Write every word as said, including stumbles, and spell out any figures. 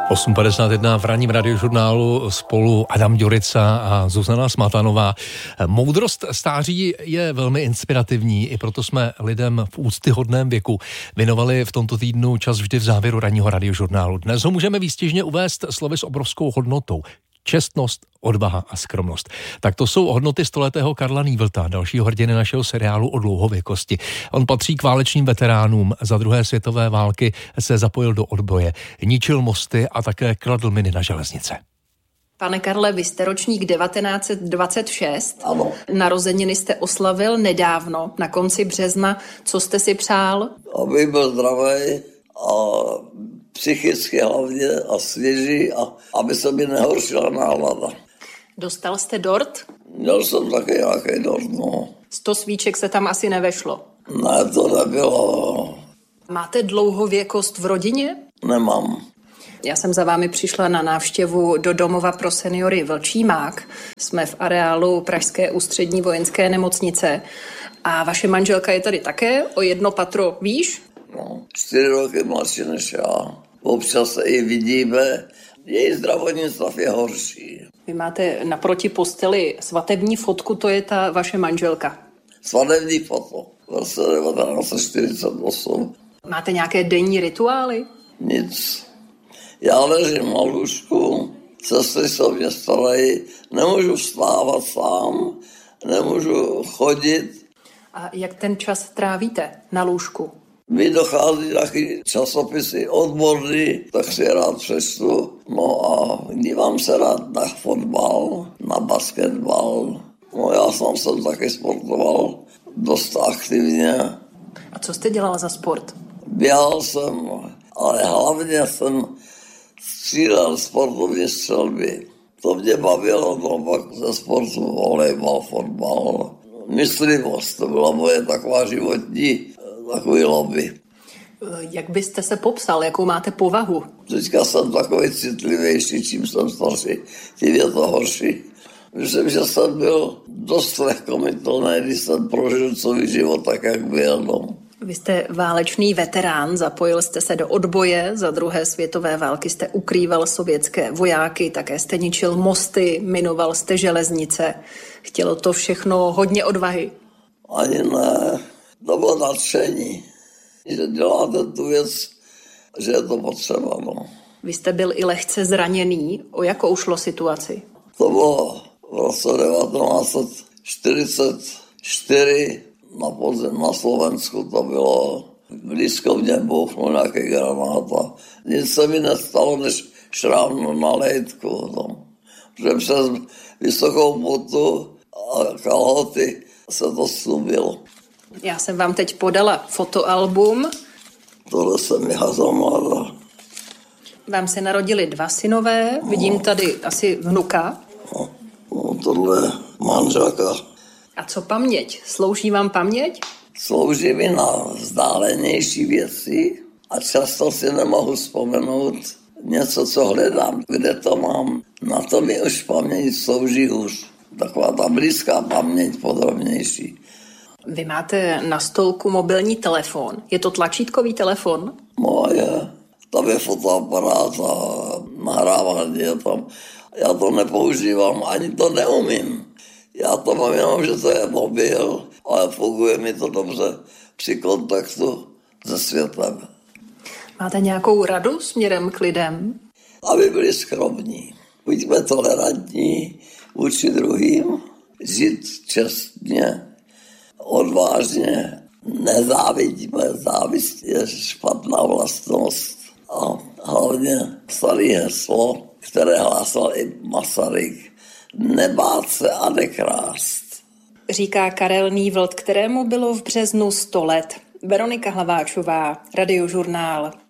osm padesát jedna v ranním radiožurnálu spolu Adam Ďurica a Zuzana Smatanová. Moudrost stáří je velmi inspirativní, i proto jsme lidem v úctyhodném věku věnovali v tomto týdnu čas vždy v závěru ranního radiožurnálu. Dnes ho můžeme výstižně uvést slovy s obrovskou hodnotou. Čestnost, odvaha a skromnost. Tak to jsou hodnoty stoletého Karla Nývlta, dalšího hrdiny našeho seriálu o dlouhověkosti. On patří k válečným veteránům. Za druhé světové války se zapojil do odboje, ničil mosty a také kladl miny na železnice. Pane Karle, vy jste ročník devatenáct set dvacet šest. Ano. Narozeniny jste oslavil nedávno, na konci března. Co jste si přál? Abych byl zdravý a psychicky hlavně a svěží a aby se mi nehoršila nálada. Dostal jste dort? Měl jsem taky nějaký dort, no. Sto svíček se tam asi nevešlo. Ne, to nebylo. Máte dlouhověkost v rodině? Nemám. Já jsem za vámi přišla na návštěvu do domova pro seniory Vlčí mák. Jsme v areálu Pražské ústřední vojenské nemocnice. A vaše manželka je tady také o jedno patro výš? No, čtyři roky mladší než já. Občas se i vidíme, její zdravotní stav je horší. Vy máte naproti posteli svatební fotku, to je ta vaše manželka. Svatební foto. V roce devatenáct set čtyřicet osm. Máte nějaké denní rituály? Nic. Já ležím na lůžku, sestry se mě starají, nemůžu vstávat sám, nemůžu chodit. A jak ten čas trávíte na lůžku? Mi dochází taky časopisy odborný, tak si rád přečtu. No a dívám se rád na fotbal, na basketbal. No já sám jsem taky sportoval dost aktivně. A co jste dělal za sport? Běhal jsem, ale hlavně jsem střílel sportovní střelby. To mě bavilo, no pak ze sportu volejbal, fotbal. Myslivost, to byla moje taková životní takový lobby. Jak byste se popsal, jakou máte povahu? Teďka jsem takový citlivější, čím jsem starší, tím je to horší. Myslím, že jsem byl dost lehkomyslný, když jsem prožil celý život tak, jak byl. No. Vy jste válečný veterán, zapojil jste se do odboje, za druhé světové války jste ukrýval sovětské vojáky, také jste ničil mosty, minoval jste železnice. Chtělo to všechno hodně odvahy? Ani ne. To bylo nadšení, že děláte tu věc, že je to potřeba. No. Vy jste byl i lehce zraněný. O jakou šlo situaci? To bylo v roce devatenáct set čtyřicet čtyři na podzim na Slovensku. To bylo blízko mě bouchnul nějaký granát a nic se mi nestalo, než šrám na lejtku. No. Protože přes vysokou botu a kalhoty se to slubilo. Já jsem vám teď podala fotoalbum. Tohle jsem já za mladá. Vám se narodili dva synové, no. Vidím tady asi vnuka. No, no tohle je manželka. A co paměť? Slouží vám paměť? Slouží mi na vzdálenější věci a často si nemohu vzpomenout něco, co hledám, kde to mám. Na to mi už paměť slouží už. Taková ta blízká paměť, podrobnější. Vy máte na stolku mobilní telefon. Je to tlačítkový telefon? Moje. Tam je fotoaparát a nahrávání je tam. Já to nepoužívám, ani to neumím. Já to mám jenom, že to je mobil, ale funguje mi to dobře při kontaktu se světem. Máte nějakou radu směrem k lidem? Aby byli skromní. Buďme tolerantní vůči druhým, žít čestně, odvážně, nezávidíme, závist je špatná vlastnost. A hlavně starý heslo, které hlásal i Masaryk, nebát se a nekrást. Říká Karel Nývlt, kterému bylo v březnu sto let. Veronika Hlaváčová, Radiožurnál.